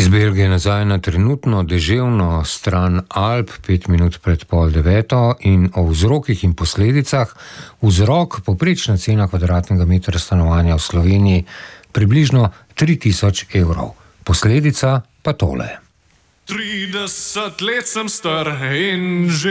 Iz Belgije nazaj na trenutno deževno stran Alp, 5 minut pred 8:30, in o vzrokih in posledicah. Vzrok: povprečna cena kvadratnega metra stanovanja v Sloveniji približno 3000 evrov. Posledica pa tole. 30 let sem star in že